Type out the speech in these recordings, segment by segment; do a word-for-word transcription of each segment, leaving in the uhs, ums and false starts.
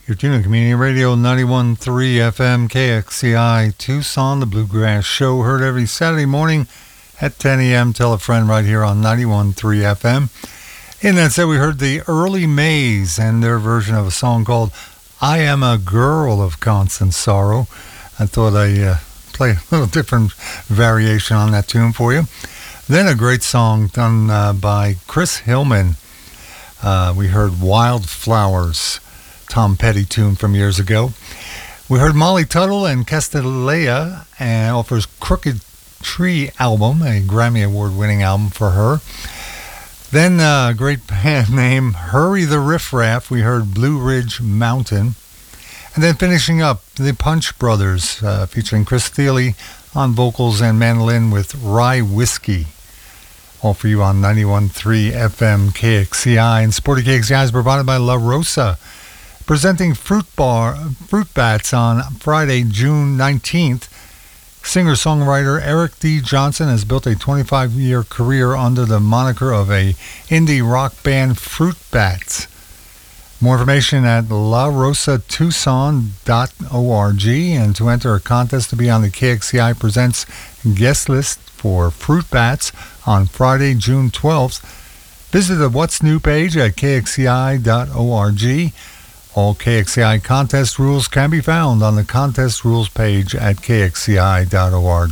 You're tuning to Community Radio ninety-one point three F M K X C I Tucson, the Bluegrass Show, heard every Saturday morning at ten a.m. Tell a friend right here on ninety-one point three F M. In that set, we heard the Early Mays and their version of a song called I Am a Girl of Constant Sorrow. I thought I'd uh, play a little different variation on that tune for you. Then a great song done uh, by Chris Hillman. Uh, we heard Wildflowers, Tom Petty tune from years ago. We heard Molly Tuttle and Castellea and offers Crooked Tree album, a Grammy Award winning album for her. Then a uh, great band name, Hurry the Riff Raff. We heard Blue Ridge Mountain. And then finishing up, the Punch Brothers, uh, featuring Chris Thiele on vocals and mandolin with Rye Whiskey. All for you on ninety-one point three F M K X C I. And Sporty K X C I is provided by La Rosa, presenting Fruit Bar, Fruit Bats on Friday, June nineteenth. Singer-songwriter Eric D. Johnson has built a twenty-five-year career under the moniker of a indie rock band, Fruit Bats. More information at la rosa tucson dot org, and to enter a contest to be on the K X C I Presents guest list for Fruit Bats on Friday, June twelfth, visit the What's New page at k x c i dot org. All K X C I contest rules can be found on the contest rules page at k x c i dot org.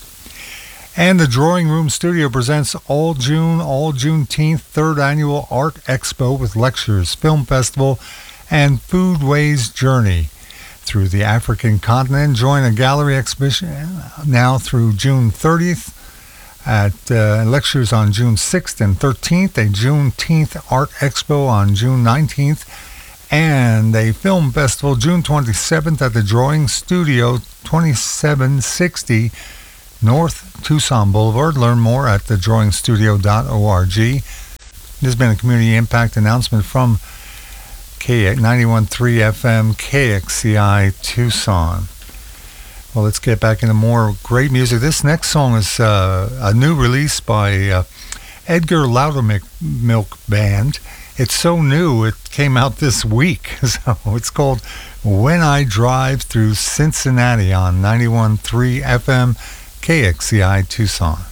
And the Drawing Room Studio presents All June, All Juneteenth, third Annual Art Expo with lectures, film festival, and Foodways Journey through the African continent. Join a gallery exhibition now through June thirtieth at uh, lectures on June sixth and thirteenth, a Juneteenth Art Expo on June nineteenth, and a film festival June twenty-seventh at the Drawing Studio, twenty-seven sixty North Tucson Boulevard. Learn more at the drawing studio dot org. This has been a community impact announcement from K ninety-one point three F M K X C I Tucson. Well, let's get back into more great music. This next song is uh, a new release by uh, Edgar Loudermilk Band. It's so new, it came out this week. So it's called When I Drive Through Cincinnati on ninety-one point three F M K X C I Tucson.